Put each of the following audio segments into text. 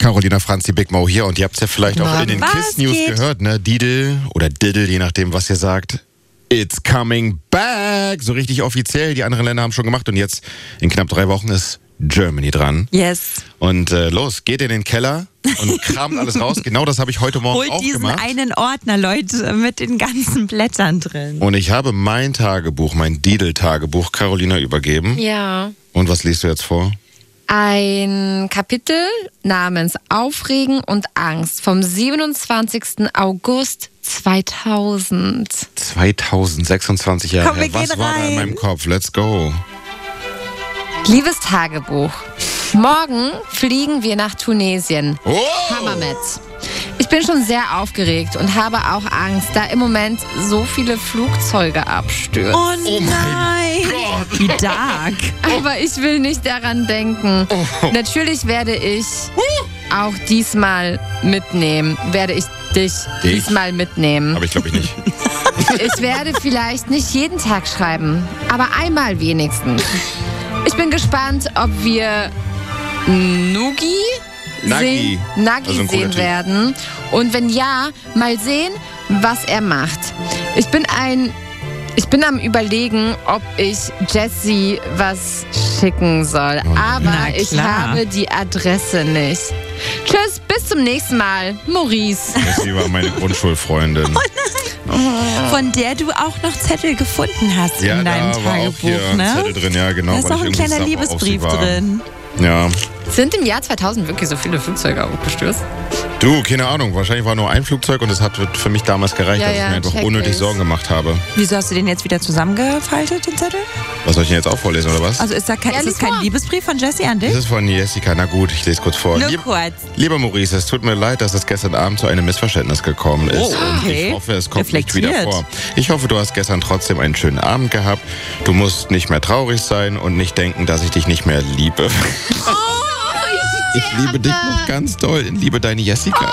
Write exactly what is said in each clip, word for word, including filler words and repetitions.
Carolina Franzi, Big Mo hier und ihr habt es ja vielleicht auch Na, in den was Kiss News geht? gehört, ne? Didel oder Diddle, je nachdem, was ihr sagt. It's coming back! So richtig offiziell. Die anderen Länder haben schon gemacht und jetzt in knapp drei Wochen ist Germany dran. Yes. Und äh, los, geht in den Keller und kramt alles raus. Genau das habe ich heute Morgen Holt auch diesen gemacht. einen Ordner, Leute, mit den ganzen Blättern drin. Und ich habe mein Tagebuch, mein Didel-Tagebuch Carolina übergeben. Ja. Und was liest du jetzt vor? Ein Kapitel namens Aufregen und Angst vom siebenundzwanzigsten August zweitausend. zweitausendsechsundzwanzig Jahre Komm, wir her. Was gehen war da in rein. meinem Kopf? Let's go. Liebes Tagebuch, morgen fliegen wir nach Tunesien. Oh! Hammermet. Ich bin schon sehr aufgeregt und habe auch Angst, da im Moment so viele Flugzeuge abstürzen. Oh Oh mein nein. Gott. Wie dark. Aber ich will nicht daran denken. Oh. Natürlich werde ich auch diesmal mitnehmen. Werde ich dich, Dich? diesmal mitnehmen. Aber ich glaube ich nicht. Ich werde vielleicht nicht jeden Tag schreiben, aber einmal wenigstens. Ich bin gespannt, ob wir Nugi Nagi. sehen, Nagi Also ein cooler sehen Typ. werden. Und wenn ja, mal sehen, was er macht. Ich bin ein... Ich bin am Überlegen, ob ich Jessie was schicken soll. Aber Na ich klar. habe die Adresse nicht. Tschüss, bis zum nächsten Mal. Maurice. Sie war meine Grundschulfreundin. Von der du auch noch Zettel gefunden hast Ja, in deinem da war auch Tagebuch, hier ein ne? Zettel drin, ja genau. Da ist weil auch ich ein irgendwie kleiner sauer auf sie Liebesbrief war. drin. Ja. Sind im Jahr zweitausend wirklich so viele Flugzeuge abgestürzt? Du, keine Ahnung. Wahrscheinlich war nur ein Flugzeug und es hat für mich damals gereicht, Ja, dass ich ja, mir einfach check unnötig ich. Sorgen gemacht habe. Wieso hast du den jetzt wieder zusammengefaltet, den Zettel? Was soll ich denn jetzt auch vorlesen, oder was? Also ist, da kein, Ja, ist das lies kein vor. Liebesbrief von Jessie an dich? Das ist von Jessica. Na gut, ich lese kurz vor. Nur Lieb- kurz. Lieber Maurice, es tut mir leid, dass es gestern Abend zu einem Missverständnis gekommen ist. Oh, Und okay. ich hoffe, es kommt nicht wieder Reflektiert. vor. Ich hoffe, du hast gestern trotzdem einen schönen Abend gehabt. Du musst nicht mehr traurig sein und nicht denken, dass ich dich nicht mehr liebe. Ich liebe dich noch ganz doll. Liebe deine Jessica.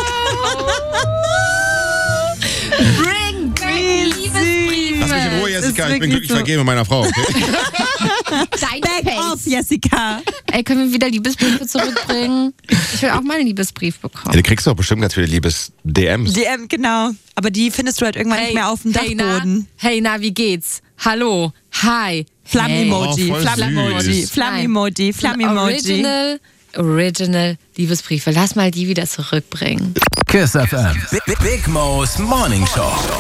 Bring back Liebesbriefe. Lass mich in Ruhe, ist Jessica. Ich bin wirklich glücklich so. vergeben mit meiner Frau. Okay? Dein Back Face. off, Jessica. Ey, können wir wieder Liebesbriefe zurückbringen? Ich will auch mal einen Liebesbrief Ja, bekommen. du kriegst doch bestimmt ganz viele Liebes-D Ms. Die, ähm, genau. Aber die findest du halt irgendwann nicht mehr auf dem hey, na, Dachboden. hey, na, wie geht's? Hallo, hi. Flamm-Emoji, Oh, voll Flamm-Emoji, süß. Flamm-Emoji, Flamm-Emoji. Original, Original Liebesbriefe. Lass mal die wieder zurückbringen. Kiss F M. Big, Big Mo's Morning Show.